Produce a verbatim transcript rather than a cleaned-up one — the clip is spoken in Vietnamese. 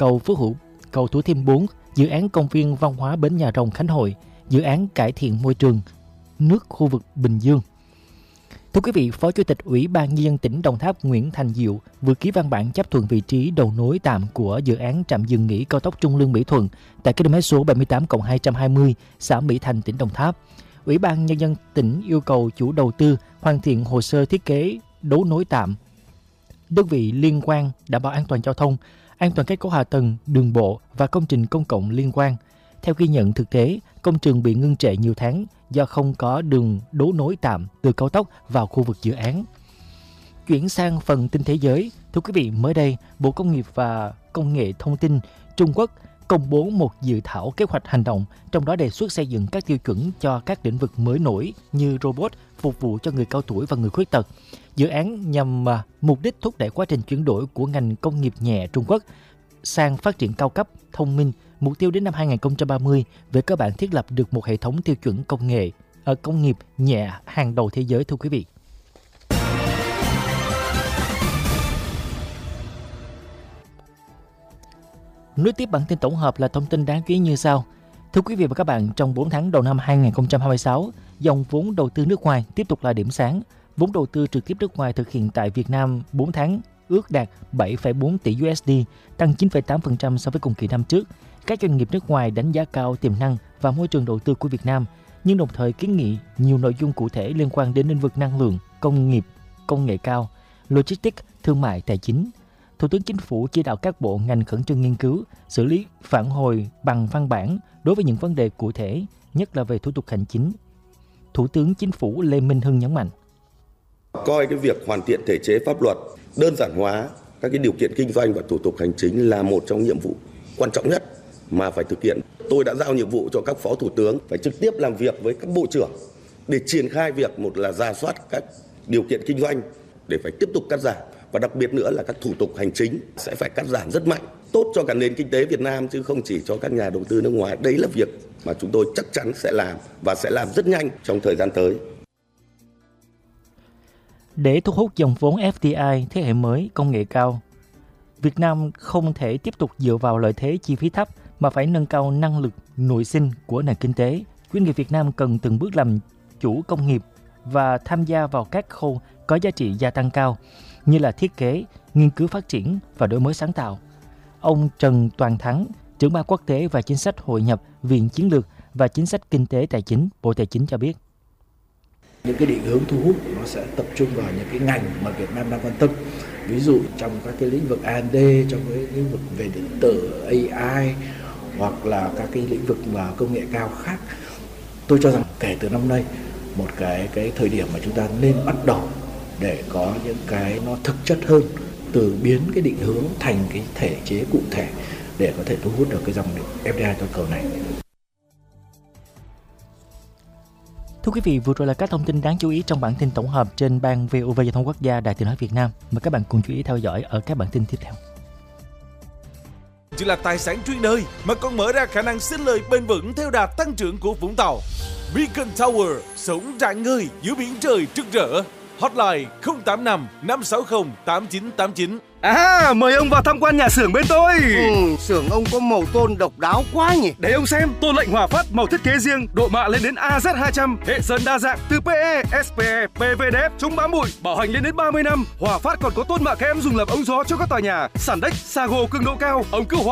cầu Phú Hữu, cầu Thủ Thiêm bốn, dự án công viên văn hóa Bến Nhà Rồng Khánh Hội, dự án cải thiện môi trường nước khu vực Bình Dương. Thưa quý vị, Phó Chủ tịch Ủy ban Nhân dân tỉnh Đồng Tháp Nguyễn Thành Diệu vừa ký văn bản chấp thuận vị trí đầu nối tạm của dự án trạm dừng nghỉ cao tốc Trung Lương - Mỹ Thuận tại km số bảy mươi tám cộng hai trăm hai mươi, xã Mỹ Thành, tỉnh Đồng Tháp. Ủy ban Nhân dân tỉnh yêu cầu chủ đầu tư hoàn thiện hồ sơ thiết kế đấu nối tạm, đơn vị liên quan đảm bảo an toàn giao thông, an toàn kết cấu hạ tầng, đường bộ và công trình công cộng liên quan. Theo ghi nhận thực tế, công trường bị ngưng trệ nhiều tháng do không có đường đấu nối tạm từ cao tốc vào khu vực dự án. Chuyển sang phần tin thế giới, thưa quý vị, mới đây, Bộ Công nghiệp và Công nghệ Thông tin Trung Quốc công bố một dự thảo kế hoạch hành động, trong đó đề xuất xây dựng các tiêu chuẩn cho các lĩnh vực mới nổi như robot phục vụ cho người cao tuổi và người khuyết tật. Dự án nhằm mục đích thúc đẩy quá trình chuyển đổi của ngành công nghiệp nhẹ Trung Quốc sang phát triển cao cấp, thông minh, mục tiêu đến năm hai không ba mươi về cơ bản thiết lập được một hệ thống tiêu chuẩn công nghệ ở công nghiệp nhẹ hàng đầu thế giới, thưa quý vị. Nối tiếp bản tin tổng hợp là thông tin đáng chú ý như sau. Thưa quý vị và các bạn, trong bốn tháng đầu năm hai không hai sáu, dòng vốn đầu tư nước ngoài tiếp tục là điểm sáng. Vốn đầu tư trực tiếp nước ngoài thực hiện tại Việt Nam bốn tháng ước đạt bảy phẩy bốn tỷ đô la, tăng chín phẩy tám phần trăm so với cùng kỳ năm trước. Các doanh nghiệp nước ngoài đánh giá cao tiềm năng và môi trường đầu tư của Việt Nam, nhưng đồng thời kiến nghị nhiều nội dung cụ thể liên quan đến lĩnh vực năng lượng, công nghiệp, công nghệ cao, logistics, thương mại, tài chính. Thủ tướng Chính phủ chỉ đạo các bộ ngành khẩn trương nghiên cứu, xử lý phản hồi bằng văn bản đối với những vấn đề cụ thể, nhất là về thủ tục hành chính. Thủ tướng Chính phủ Lê Minh Hưng nhấn mạnh. Coi cái việc hoàn thiện thể chế pháp luật, đơn giản hóa các cái điều kiện kinh doanh và thủ tục hành chính là một trong nhiệm vụ quan trọng nhất mà phải thực hiện. Tôi đã giao nhiệm vụ cho các phó thủ tướng phải trực tiếp làm việc với các bộ trưởng để triển khai việc một là rà soát các điều kiện kinh doanh để phải tiếp tục cắt giảm, và đặc biệt nữa là các thủ tục hành chính sẽ phải cắt giảm rất mạnh, tốt cho cả nền kinh tế Việt Nam chứ không chỉ cho các nhà đầu tư nước ngoài. Đấy là việc mà chúng tôi chắc chắn sẽ làm và sẽ làm rất nhanh trong thời gian tới. Để thu hút dòng vốn ép đê i thế hệ mới, công nghệ cao, Việt Nam không thể tiếp tục dựa vào lợi thế chi phí thấp mà phải nâng cao năng lực nội sinh của nền kinh tế. Doanh nghiệp Việt Nam cần từng bước làm chủ công nghiệp và tham gia vào các khâu có giá trị gia tăng cao như là thiết kế, nghiên cứu phát triển và đổi mới sáng tạo. Ông Trần Toàn Thắng, trưởng ban quốc tế và chính sách hội nhập, Viện Chiến lược và Chính sách Kinh tế Tài chính, Bộ Tài chính cho biết. Những cái định hướng thu hút nó sẽ tập trung vào những cái ngành mà Việt Nam đang quan tâm. Ví dụ trong các cái lĩnh vực a and đê, trong cái lĩnh vực về điện tử, a i hoặc là các cái lĩnh vực mà công nghệ cao khác. Tôi cho rằng kể từ năm nay, một cái cái thời điểm mà chúng ta nên bắt đầu để có những cái nó thực chất hơn, từ biến cái định hướng thành cái thể chế cụ thể để có thể thu hút được cái dòng ép đê i toàn cầu này. Thưa quý vị, vừa rồi là các thông tin đáng chú ý trong bản tin tổng hợp trên ban vê o vê Giao thông Quốc gia Đài Tiếng nói Việt Nam. Mời các bạn cùng chú ý theo dõi ở các bản tin tiếp theo. Chỉ là tài sản chuyên đời mà còn mở ra khả năng sinh lời bền vững theo đà tăng trưởng của Vũng Tàu. Beacon Tower sống rạng ngời giữa biển trời rực rỡ. Hotline không tám năm năm sáu không tám chín tám chín. À, mời ông vào tham quan nhà xưởng bên tôi. Ừ, xưởng ông có màu tôn độc đáo quá nhỉ. Để ông xem, tôn lệnh Hòa Phát màu thiết kế riêng, độ mạ lên đến a zét hai trăm, hệ sơn đa dạng từ pê e, ét pê e, pê vê đê ép, chống bám bụi, bảo hành lên đến ba mươi năm. Hòa Phát còn có tôn mạ kẽm dùng làm ống gió cho các tòa nhà, sàn đếch, sago cường độ cao, ống cứu hỏa.